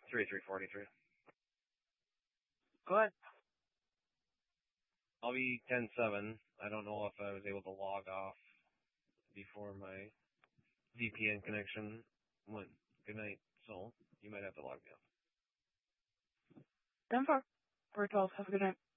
3343. Go ahead. I'll be 10-7. I don't know if I was able to log off before my VPN connection went good night, so you might have to log me off. 10-4. 412. Have a good night.